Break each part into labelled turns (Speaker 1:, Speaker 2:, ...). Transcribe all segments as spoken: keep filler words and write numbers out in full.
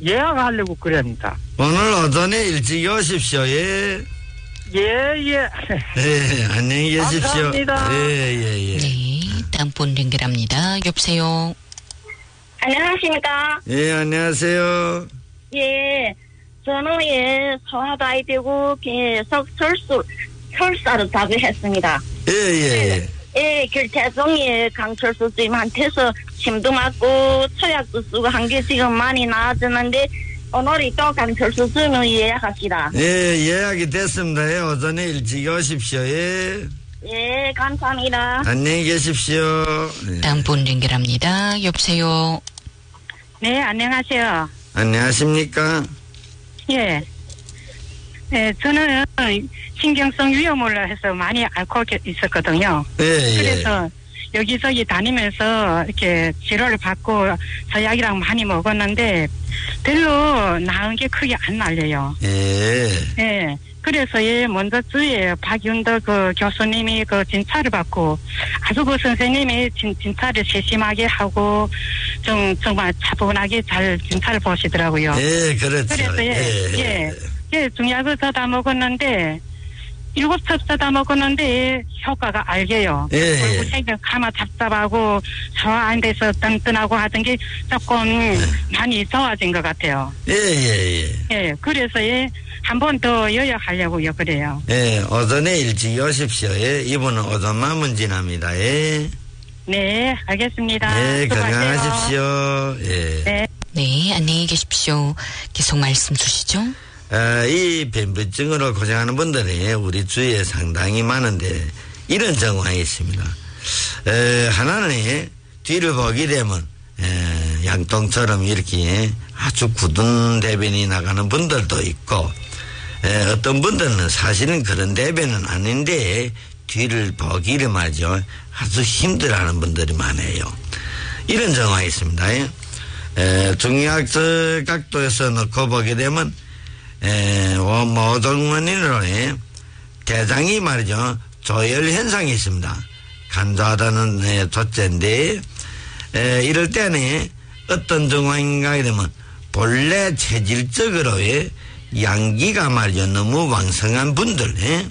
Speaker 1: 예약하려고 그럽니다.
Speaker 2: 오늘 오전에 일찍 오십시오. 예.
Speaker 1: 예, 예.
Speaker 2: 예, 안녕히 계십시오.
Speaker 1: 감사합니다.
Speaker 2: 예, 예, 예.
Speaker 3: 네, 다음 분 연결합니다. 여보세요.
Speaker 4: 안녕하십니까?
Speaker 2: 예, 안녕하세요.
Speaker 4: 예, 저는 예, 소아도 아이 되고 계속 설수, 설사를 자주했습니다.
Speaker 2: 예, 예, 예.
Speaker 4: 예, 결태종의 강철수 주임한테서 침도 맞고 처약도 쓰고 한 게 지금 많이 나아졌는데 오늘이 또 강철수 주임을 예약합시다.
Speaker 2: 예, 예약이 됐습니다. 예, 오전에 일찍 오십시오. 예.
Speaker 4: 예, 감사합니다.
Speaker 2: 안녕히 계십시오. 예.
Speaker 3: 다음 분 연결합니다. 여보세요.
Speaker 5: 네, 안녕하세요.
Speaker 2: 안녕하십니까?
Speaker 5: 예. 네, 저는 신경성 위험을 해서 많이 앓고 있었거든요.
Speaker 2: 예, 예.
Speaker 5: 그래서 여기저기 다니면서 이렇게 치료를 받고 저약이랑 많이 먹었는데 별로 나은 게 크게 안 날려요.
Speaker 2: 예.
Speaker 5: 예. 그래서 예, 먼저 주에 박윤덕 그 교수님이 그 진찰을 받고 아주 그 선생님이 진, 진찰을 세심하게 하고 좀 정말 차분하게 잘 진찰을 보시더라고요.
Speaker 2: 예, 그렇죠.
Speaker 5: 그래서 예,
Speaker 2: 예.
Speaker 5: 예, 예, 중약을 사다 먹었는데 일곱 첩 사다 먹었는데 효과가 알게요.
Speaker 2: 예, 예.
Speaker 5: 그리고 생각 가마 잡잡하고 소화 안 돼서 뜬뜬하고 하던 게 조금
Speaker 2: 예.
Speaker 5: 많이 좋아진 것 같아요.
Speaker 2: 예, 예, 예.
Speaker 5: 예, 그래서 예, 한 번 더 요약하려고요, 그래요.
Speaker 2: 예, 오전에 일찍 오십시오. 예, 이분은 오전만 문진합니다. 예.
Speaker 5: 네, 알겠습니다.
Speaker 2: 예,
Speaker 5: 수고하세요.
Speaker 2: 건강하십시오. 예.
Speaker 5: 네.
Speaker 3: 네, 안녕히 계십시오. 계속 말씀 주시죠.
Speaker 2: 아, 이 변비증으로 고생하는 분들이 우리 주위에 상당히 많은데 이런 정황이 있습니다. 에, 하나는 뒤를 보게 되면 에, 양똥처럼 이렇게 아주 굳은 대변이 나가는 분들도 있고 에, 어떤 분들은 사실은 그런 대변은 아닌데 뒤를 보기를 말이죠. 아주 힘들어하는 분들이 많아요. 이런 정황이 있습니다. 에, 중의학적 각도에서 놓고 보게 되면 에, 모든 원인으로 대장이 말이죠. 조열 현상이 있습니다. 간조하다는 조제인데 에, 이럴 때는 어떤 정황인가 되면 본래 체질적으로 양기가 말이죠. 너무 왕성한 분들 에?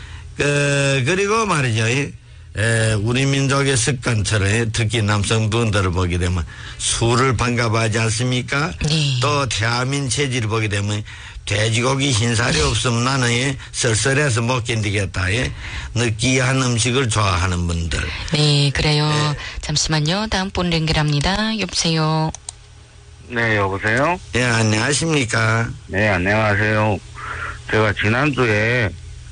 Speaker 2: 그, 그리고 말이죠. 에, 우리 민족의 습관처럼 특히 남성분들을 보게 되면 술을 반갑하지 않습니까?
Speaker 3: 네.
Speaker 2: 또 태아민 체질을 보게 되면 돼지고기 흰살이 없으면 나는 예, 썰썰해서 못 견디겠다. 예. 느끼한 음식을 좋아하는 분들.
Speaker 3: 네, 그래요.
Speaker 2: 네.
Speaker 3: 잠시만요. 다음 분 연결합니다. 여보세요.
Speaker 1: 네, 여보세요?
Speaker 2: 예, 안녕하십니까?
Speaker 1: 네, 안녕하세요. 제가 지난주에,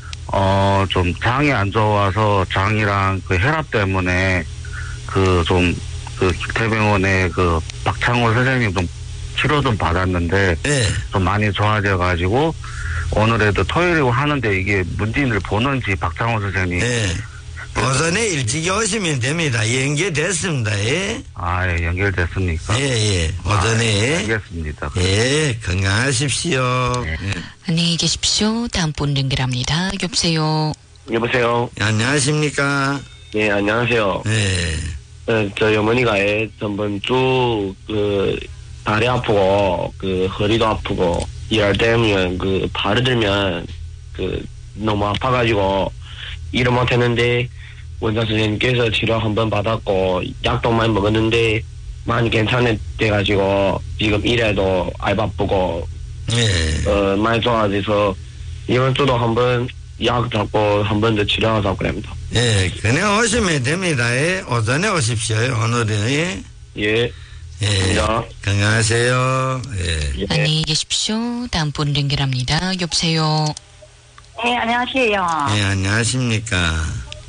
Speaker 1: 어, 좀 장이 안 좋아서 장이랑 그 혈압 때문에 그 좀, 그 대병원에 그 박창호 선생님 좀 치료 좀 받았는데
Speaker 2: 예.
Speaker 1: 좀 많이 좋아져가지고 오늘에도 토요일이고 하는데 이게 문진을 보는지 박창호 선생님.
Speaker 2: 예. 오전에 일찍 오시면 됩니다. 연결됐습니다. 예.
Speaker 1: 아, 예, 연결됐습니까?
Speaker 2: 예, 예. 오전에.
Speaker 1: 아, 알겠습니다.
Speaker 2: 예, 건강하십시오.
Speaker 1: 네.
Speaker 2: 예.
Speaker 3: 안녕히 계십시오. 다음 분 연결합니다. 여보세요.
Speaker 6: 여보세요.
Speaker 2: 안녕하십니까?
Speaker 6: 예, 안녕하세요.
Speaker 2: 예.
Speaker 6: 어, 저희 어머니가 예, 전번 주, 그, 다리 아프고, 그, 허리도 아프고, 일할 때면, 그, 발을 들면, 그, 너무 아파가지고, 일을 못했는데, 원장 선생님께서 치료 한번 받았고, 약도 많이 먹었는데, 많이 괜찮아 돼가지고, 지금 일해도 알 바쁘고,
Speaker 2: 예.
Speaker 6: 어, 많이 좋아져서, 이번 주도 한번 약 잡고, 한 번 더 치료하자고 그럽니다.
Speaker 2: 예, 그냥 오시면 됩니다. 예. 오전에 오십시오. 오늘은. 예.
Speaker 6: 예.
Speaker 2: 예.
Speaker 6: 야.
Speaker 2: 건강하세요. 예.
Speaker 6: 예.
Speaker 3: 안녕히 계십시오. 다음 분 연결합니다. 여보세요.
Speaker 4: 예, 안녕하세요.
Speaker 2: 예, 안녕하십니까.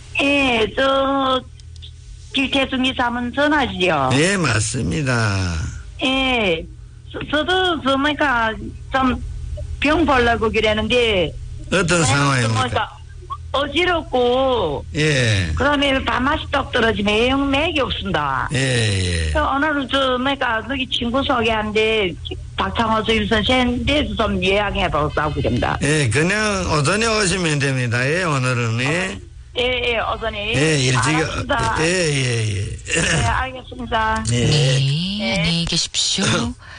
Speaker 4: 예, 저, 길태중이 사문 전화지요.
Speaker 2: 예, 맞습니다.
Speaker 4: 예, 저, 저도, 저, 뭐니까, 좀, 병 보려고 그랬는데,
Speaker 2: 어떤 상황입니까?
Speaker 4: 뭐니까, 어지럽고,
Speaker 2: 예.
Speaker 4: 그 다음에 밥맛이 똑 떨어지면 애용 맥이 없습니다.
Speaker 2: 예, 예.
Speaker 4: 그래서 오늘은 저, 뭐니까, 여기 친구 소개하는데, 박창호 주임 선생님께서 좀 예약해보자고 그럽니다.
Speaker 2: 예, 그냥 오전에 오시면 됩니다. 예, 오늘은. 예.
Speaker 4: 예, 예, 오전에.
Speaker 2: 예, 일찍.
Speaker 4: 알았습니다.
Speaker 2: 예, 예, 예.
Speaker 4: 예, 알겠습니다.
Speaker 2: 예.
Speaker 3: 네, 안녕히 계십시오.